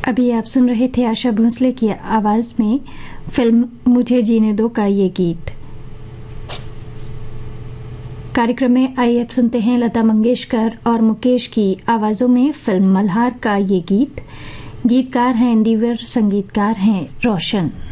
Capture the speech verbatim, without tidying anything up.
अभी आप सुन रहे थे आशा भोसले की आवाज में फिल्म मुझे जीने दो का ये गीत। कार्यक्रम में आइए अब सुनते हैं लता मंगेशकर और मुकेश की आवाजों में फिल्म मल्हार का ये गीत। गीतकार हैं दिव्यर, संगीतकार हैं रोशन।